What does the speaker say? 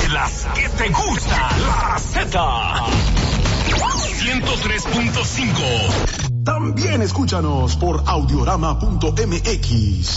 de las que te gusta. La Z. 103.5. También escúchanos por audiorama.mx.